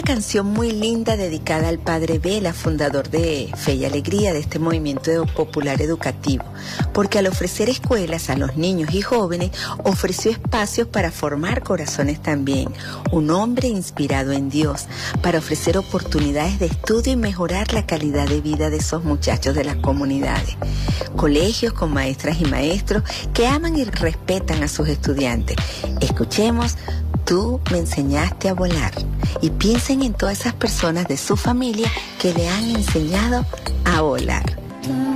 canción muy linda dedicada al Padre Vela, fundador de Fe y Alegría, de este movimiento popular educativo, porque al ofrecer escuelas a los niños y jóvenes, ofreció espacios para formar corazones también. Un hombre inspirado en Dios, para ofrecer oportunidades de estudio y mejorar la calidad de vida de esos muchachos de las comunidades. Colegios con maestras y maestros que aman y respetan a sus estudiantes. Escuchemos Tú me enseñaste a volar. Y piensen en todas esas personas de su familia que le han enseñado a volar.